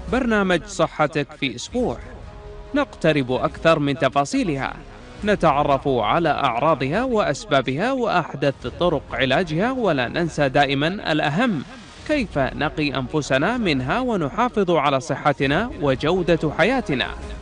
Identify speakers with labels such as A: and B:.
A: برنامج صحتك في أسبوع. نقترب أكثر من تفاصيلها، نتعرف على أعراضها وأسبابها وأحدث طرق علاجها، ولا ننسى دائما الأهم: كيف نقي أنفسنا منها ونحافظ على صحتنا وجودة حياتنا.